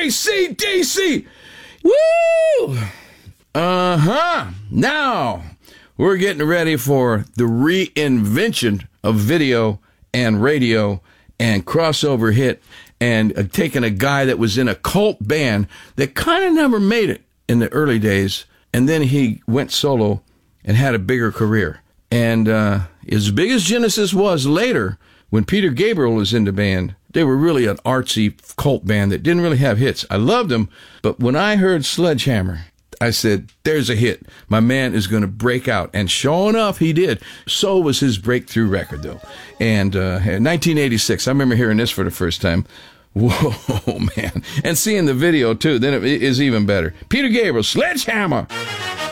AC/DC. Woo! Now, we're getting ready for the reinvention of video and radio and crossover hit, and taking a guy that was in a cult band that kind of never made it in the early days, and then he went solo and had a bigger career. And as big as Genesis was later, when Peter Gabriel was in the band, they were really an artsy cult band that didn't really have hits. I loved them, but when I heard Sledgehammer, I said, there's a hit. My man is going to break out. And sure enough, he did. So was his breakthrough record, though. And in 1986, I remember hearing this for the first time. Whoa, man. And seeing the video, too, then it is even better. Peter Gabriel, Sledgehammer.